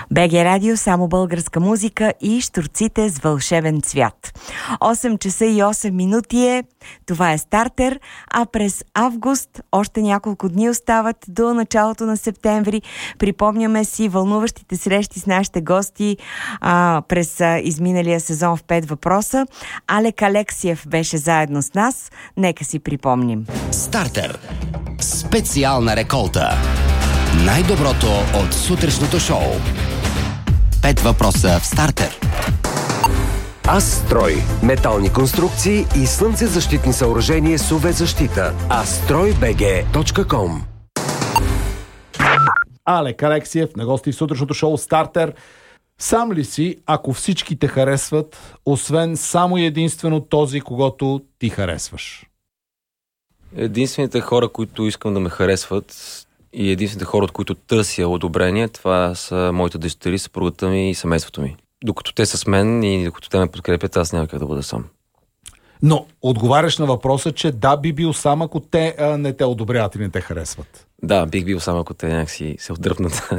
БГ Радио, само българска музика и щурците с вълшебен цвят. 8 часа и 8 минути е. Това е стартер, а през август още няколко дни остават до началото на септември. Припомняме си вълнуващите срещи с нашите гости през изминалия сезон в 5 въпроса. Алек Алексиев беше заедно с нас. Нека си припомним. Стартер. Специална реколта. Най-доброто от сутрешното шоу. 5 въпроса в стартер. Астрой. Метални конструкции и слънцезащитни съоръжения с UV защита. astroybg.com. Алек Алексиев на гости в сутрешното шоу Стартер. Сам ли си, ако всички те харесват, освен само и единствено този, когото ти харесваш? Единствените хора, които искам да ме харесват и единствените хора, от които търся одобрение, това са моите дъщери, съпругата ми и семейството ми. Докато те са с мен и докато те ме подкрепят, аз няма как да бъда сам. Но отговаряш на въпроса, че да, би бил сам, ако те не те одобряват и не те харесват. Да, бих бил сам, ако те някакси се отдръпнат.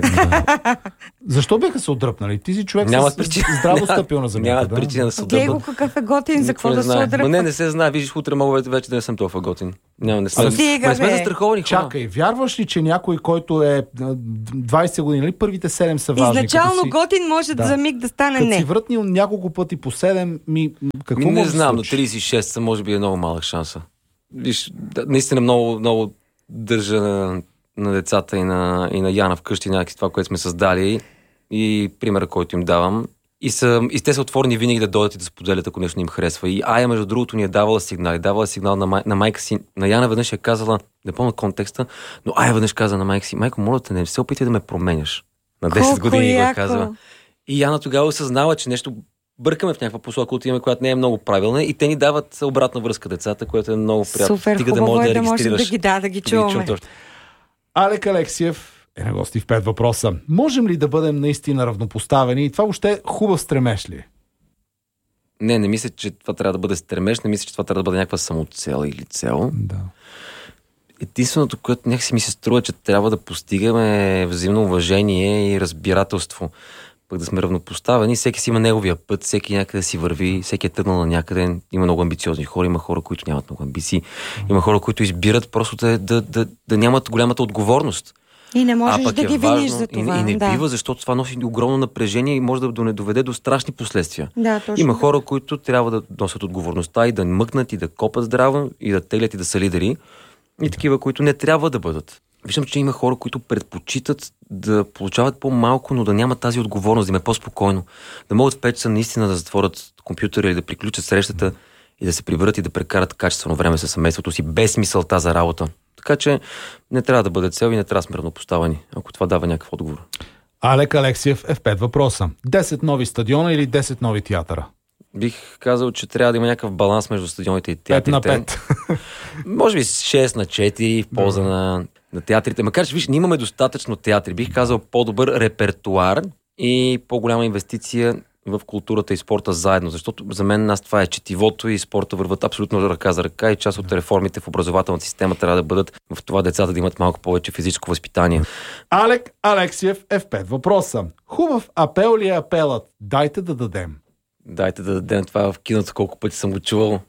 Защо биха се отдръпнали? Ти си човек здраво стъпил на земята. Нямат причина да се отдръпнат. Гего, какъв е готин, за какво да се отдръпва? Не се знае. Виждаш, утре мога вече да не съм толкова готин. Не сме застраховани хора. Чакай, вярваш ли, че някой, който е 20 години, или първите 7 са важни? Изначално готин може за миг да стане не. Като си вратнил няколко пъти по 7, какво не може знам, да но 36 са, може би е много малък шанса. Виж, наистина много държа на децата и на Яна вкъщи някакви това, което сме създали и примера, който им давам. И те са отворени винаги да дойдат и да споделят, ако нещо не им харесва. И Ая, между другото, ни е давала сигнал на майка си. На Яна веднъж е казала, не помня контекста, но Ая веднъж каза на майка си: майко, моля те, не се опитай да ме променяш. На 10 години го казва. И Яна тогава осъзнава, че нещо бъркаме в някаква посока, която не е много правилна, и те ни дават обратна връзка децата, което е много приятно. Супер, хубаво е да можем да ги чуваме. Алек Алексиев е на гости в 5 въпроса. Можем ли да бъдем наистина равнопоставени и това въобще хубав стремеж ли? Не мисля, че това трябва да бъде стремеж, не мисля, че това трябва да бъде някаква самоцел или цел. Да. Единственото, което някакси ми се струва, че трябва да постигаме взаимно уважение и разбирателство. Пък да сме равнопоставени, всеки си има неговия път, всеки някъде си върви, всеки е тръгнал на някъде. Има много амбициозни хора, има хора, които нямат много амбиции, има хора, които избират просто да нямат голямата отговорност. И не можеш да ги виниш за това. И не бива, защото това носи огромно напрежение и може да не доведе до страшни последствия. Да, точно. Има хора, които трябва да носят отговорността и да мъкнат и да копат здраво и да теглят и да са лидери. И такива, които не трябва да бъдат. Виждам, че има хора, които предпочитат да получават по-малко, но да нямат тази отговорност, да им е по-спокойно. Да могат в 5 часа наистина да затворят компютъра или да приключат срещата и да се приберат и да прекарат качествено време със семейството си, без мисълта за работа. Така че не трябва да бъде цел и не трябва да сме равнопоставени, ако това дава някакъв отговор. Алек Алексиев е в 5 въпроса. 10 нови стадиона или 10 нови театъра? Бих казал, че трябва да има някакъв баланс между стадионите и театрите. 5 на 5. Може би 6 на 4 в полза на театрите. Макар че, виж, ние имаме достатъчно театри. Бих казал по-добър репертуар и по-голяма инвестиция в културата и спорта заедно. Защото за мен това е четивото и спорта върват абсолютно ръка за ръка и част от реформите в образователната система трябва да бъдат в това децата да имат малко повече физическо възпитание. Алек Алексиев е в 5 въпроса. Хубав апел ли е апелът? Дайте да дадем. Дайте да дадем това в киното, колко пъти съм го чувал.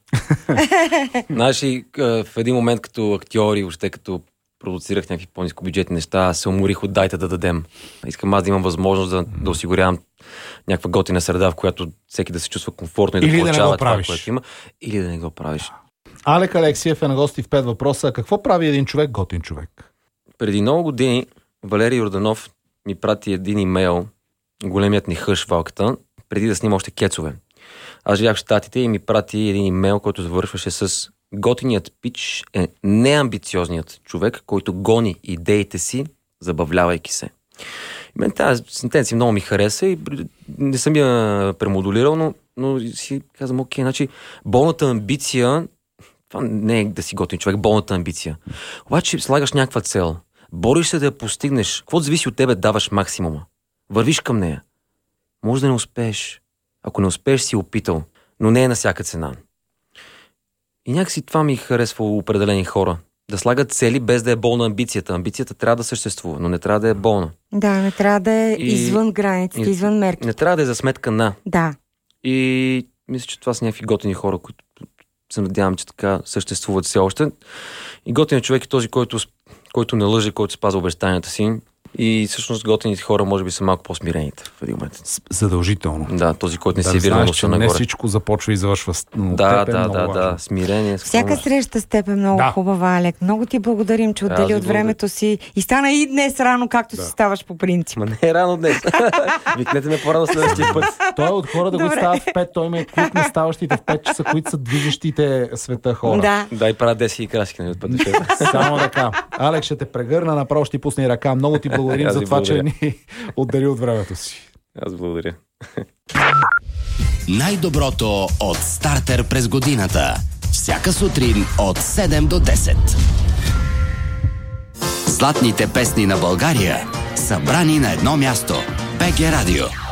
Знаеш, в един момент като актьор и въобще като продуцирах някакви по-нискобюджетни неща, се уморих от дайте да дадем. Искам аз да имам възможност да осигурявам някаква готина среда, в която всеки да се чувства комфортно и да получава това, което има. Или да не го правиш. Алек Алексиев е на гости в 5 въпроса. Какво прави един човек готин човек? Преди много години Валерий Йорданов ми прати един имейл, големият ни хъш валката, преди да снима още кецове. Аз живях в Щатите и ми прати един имейл, който завършваше с: готиният пич е неамбициозният човек, който гони идеите си, забавлявайки се. И мен тази сентенция много ми хареса и не съм я премодулирал, но си казвам, окей, значи болната амбиция, това не е да си готин човек, болната амбиция. Обаче слагаш някаква цел, бориш се да я постигнеш, какво зависи от тебе, даваш максимума. Вървиш към нея. Може да не успееш. Ако не успееш, си опитал, но не е на всяка цена. И някакси това ми харесва определени хора. да слагат цели без да е болна амбицията. Амбицията трябва да съществува, но не трябва да е болна. Да, не трябва да е извън границите, извън мерки. Не трябва да е за сметка на. Да. И мисля, че това са някакви готини хора, които се надявам, че така съществуват все още. И готин човек е този, който не лъже, който спазва обещанията си. И всъщност готините хора може би са малко по-смирените в един момент. Задължително. Да, този, който не да си вирва носа нагоре. Не всичко започва и завършва с Да, смирение. Всяка среща с теб е много хубава, Алек. Много ти благодарим, че отдели от времето си. И стана и днес рано, както си ставаш по принцип. Ма не е рано днес. Викнете ме по-рано следващия път. Той е от хора да го стават в 5. Той има клуб на ставащите в 5 часа, които са движещите света хора. Да, и правят 10 и краски. Само така. Алек, ще те прегърна, направо ще ти пусне и ръка. Много ти благодарим за това, че ни отдели от времето си. Аз благодаря. Най-доброто от Стартер през годината. Всяка сутрин от 7 до 10. Златните песни на България, събрани на едно място. БГ Радио.